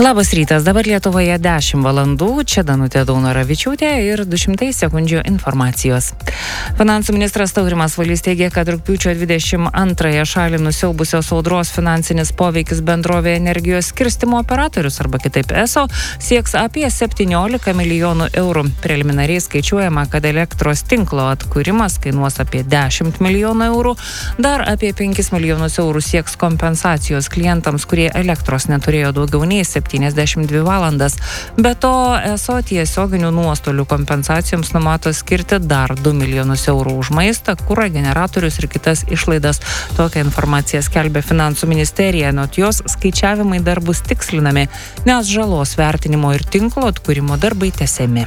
Labas rytas, dabar Lietuvoje 10 valandų, čia Danutė Daunoravičiūtė ir 200 sekundžių informacijos. Finansų ministras Taurimas Valys teigia, kad rugpjūčio 22 šalį nusiaubusios audros finansinis poveikis bendrovė energijos skirstymo operatorius arba kitaip ESO sieks apie 17 milijonų eurų. Preliminariai skaičiuojama, kad elektros tinklo atkūrimas kainuos apie 10 milijonų eurų, dar apie 5 milijonus eurų sieks kompensacijos klientams, kurie elektros neturėjo daugiau nei 72 valandas. Be to, ESO tiesioginių nuostolių kompensacijoms numato skirti dar 2 milijonus eurų už maistą, kurą, generatorius ir kitas išlaidas. Tokią informaciją skelbia Finansų ministerija, anot jos skaičiavimai dar bus tikslinami, nes žalos vertinimo ir tinklo atkūrimo darbai tęsiami.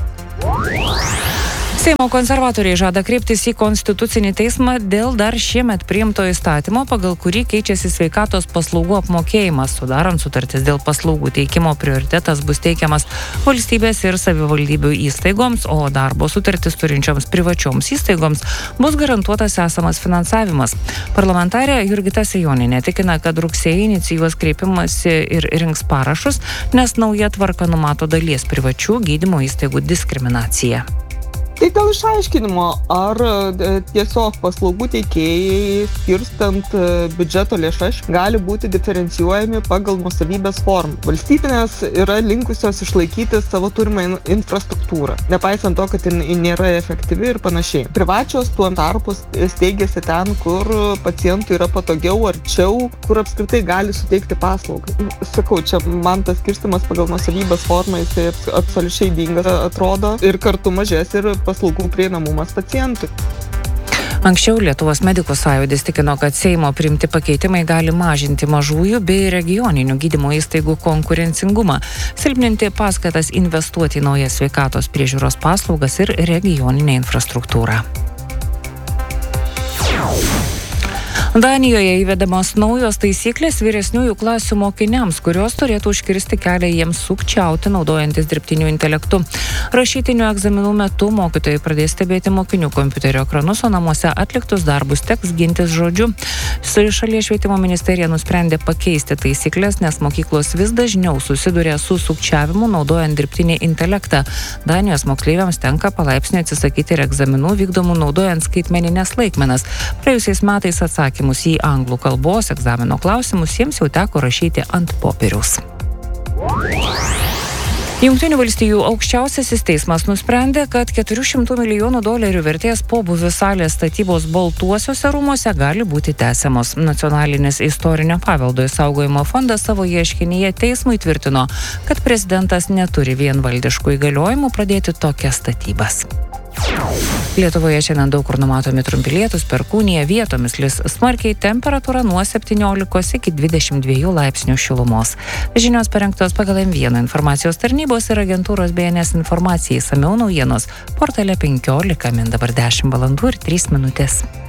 Seimo konservatoriai žada kreiptis į Konstitucinį teismą dėl dar šiemet priimto įstatymo, pagal kurį keičiasi sveikatos paslaugų apmokėjimas. Sudarant sutartis dėl paslaugų teikimo prioritetas bus teikiamas valstybės ir savivaldybių įstaigoms, o darbo sutartis turinčioms privačioms įstaigoms bus garantuotas esamas finansavimas. Parlamentarė Jurgita Sejonienė tikina, kad rugsėjį inicijuos kreipimąsi ir rinks parašus, nes nauja tvarka numato dalies privačių gydymo įstaigų diskriminaciją. Tai dėl išaiškinimo, ar tiesiog paslaugų teikėjai, skirstant biudžeto lėšas, gali būti diferencijuojami pagal nuosavybės formą. Valstybinės yra linkusios išlaikyti savo turimą infrastruktūrą, nepaisant to, kad ji nėra efektyvi ir panašiai. Privačios tuo tarpu steigiasi ten, kur pacientui yra patogiau, arčiau, kur apskritai gali suteikti paslaugą. Sakau, čia man tas skirstimas pagal nuosavybės formą, jisai absoliučiai dingas atrodo ir kartu mažės ir paslaugų prieinamumas pacientui. Anksčiau Lietuvos medikų sąjūdis tikino, kad Seimo priimti pakeitimai gali mažinti mažųjų bei regioninių gydymo įstaigų konkurencingumą, silpninti paskatas investuoti į naujas sveikatos priežiūros paslaugas ir regioninę infrastruktūrą. Danijoje įvedamos naujos taisyklės vyresniųjų klasių mokiniams, kurios turėtų užkirsti kelią jiems sukčiauti naudojantis dirbtiniu intelektu. Rašytinių egzaminų metu mokytojai pradės stebėti mokinių kompiuterio ekranus, o namuose atliktus darbus teks gintis žodžiu. Šalies švietimo ministerija nusprendė pakeisti taisyklės, nes mokyklos vis dažniau susiduria su sukčiavimu naudojant dirbtinį intelektą. Danijos moksleiviams tenka palaipsniui atsisakyti ir egzaminų vykdomų naudojant skaitmenines laikmenas. Praėjusiais metais atsakymus į anglų kalbos egzamino klausimus jiems jau teko rašyti ant popieriaus. Jungtinių valstijų aukščiausiasis teismas nusprendė, kad $400 milijonų vertės pobūvių salės statybos Baltuosiuose rūmuose gali būti tęsiamos. Nacionalinis istorinio paveldo išsaugojimo fondas savo ieškinyje teismui tvirtino, kad prezidentas neturi vienvaldiškų įgaliojimų pradėti tokias statybas. Lietuvoje šiandien daug kur numatomi trumpi lietūs, perkūnija, vietomis lis smarkiai, temperatūra nuo 17 iki 22 laipsnių šilumos. Žinios parengtos pagal M1 informacijos tarnybos ir agentūros BNS informacijai, išsamiau naujienos portale 15 min dabar 10 valandų ir 3 minutės.